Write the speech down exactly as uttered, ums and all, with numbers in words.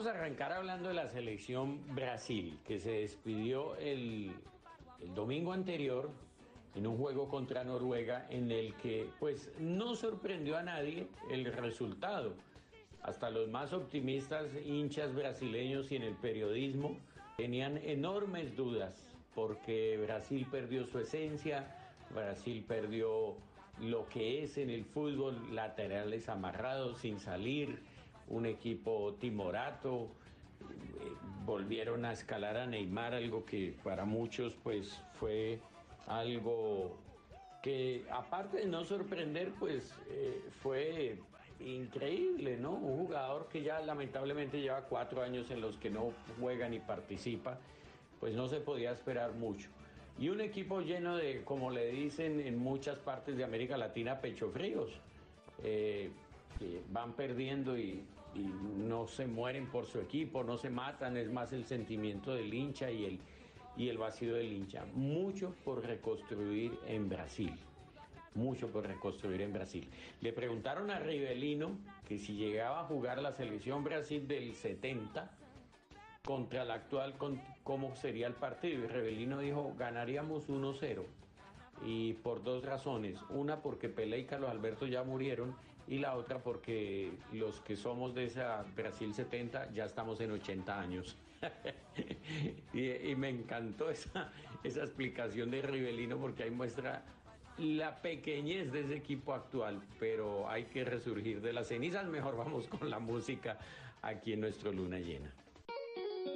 Vamos a arrancar hablando de la selección Brasil, que se despidió el, el domingo anterior en un juego contra Noruega en el que pues no sorprendió a nadie el resultado. Hasta los más optimistas hinchas brasileños y en el periodismo tenían enormes dudas porque Brasil perdió su esencia, Brasil perdió lo que es en el fútbol, laterales amarrados sin salir, un equipo timorato, eh, volvieron a escalar a Neymar, algo que para muchos pues fue algo que aparte de no sorprender pues eh, fue increíble, ¿no? Un jugador que ya lamentablemente lleva cuatro años en los que no juega ni participa, pues no se podía esperar mucho. Y un equipo lleno de, como le dicen en muchas partes de América Latina, pechofríos. Eh, que van perdiendo y, y no se mueren por su equipo, no se matan, es más el sentimiento del hincha y el, y el vacío del hincha. Mucho por reconstruir en Brasil, mucho por reconstruir en Brasil. Le preguntaron a Rivelino que si llegaba a jugar la selección Brasil del setenta contra la actual, cómo sería el partido, y Rivelino dijo, ganaríamos uno cero. Y por dos razones, una porque Pelé y Carlos Alberto ya murieron y la otra porque los que somos de esa Brasil setenta ya estamos en ochenta años. y, y me encantó esa, esa explicación de Rivelino porque ahí muestra la pequeñez de ese equipo actual, pero hay que resurgir de las cenizas. Mejor vamos con la música aquí en nuestro Luna Llena.